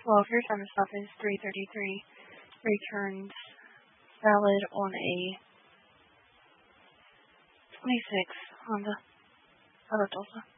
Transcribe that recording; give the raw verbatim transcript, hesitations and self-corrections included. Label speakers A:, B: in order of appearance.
A: Well, if your time stop is three thirty-three, returns valid on a twenty-six Honda Auto Delta.